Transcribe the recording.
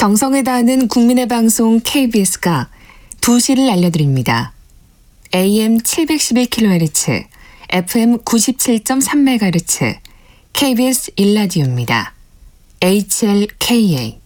정성을 다하는 국민의 방송 KBS가 2시를 알려드립니다. AM 711kHz, FM 97.3MHz, KBS 1라디오입니다. HLKA